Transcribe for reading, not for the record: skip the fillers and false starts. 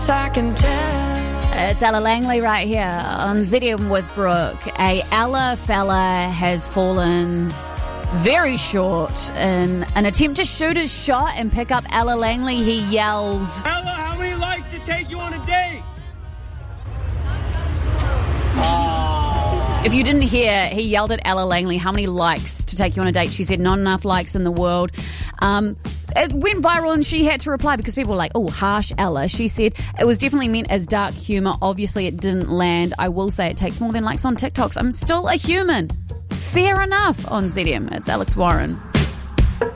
I can tell. It's Ella Langley right here on ZM with Brooke. A Ella fella has fallen very short in an attempt to shoot his shot and pick up Ella Langley. He yelled, Ella, how many likes to take you on a date? If you didn't hear, he yelled at Ella Langley, how many likes to take you on a date? She said, not enough likes in the world. It went viral and she had to reply because people were like, oh, harsh Ella. She said, it was definitely meant as dark humour. Obviously, it didn't land. I will say it takes more than likes on TikToks. I'm still a human. Fair enough on ZM. It's Alex Warren.